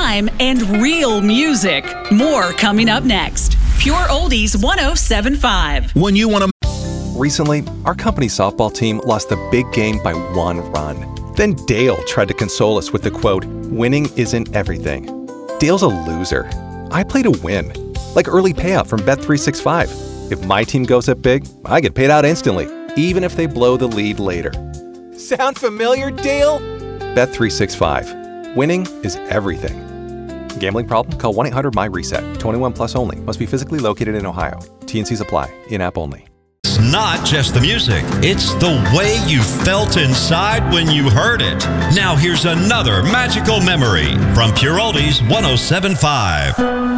time and real music. More coming up next. Pure Oldies 107.5. When you want to... Recently, our company softball team lost the big game by 1 run. Then Dale tried to console us with the quote, "Winning isn't everything." Dale's a loser. I play to win. Like early payout from Bet365. If my team goes up big, I get paid out instantly, even if they blow the lead later. Sound familiar, Dale? Bet365. Winning is everything. Gambling problem? Call 1-800-MY-RESET. 21 plus only. Must be physically located in Ohio. T&Cs apply. In-app only. It's not just the music. It's the way you felt inside when you heard it. Now here's another magical memory from Pure Oldies 107.5.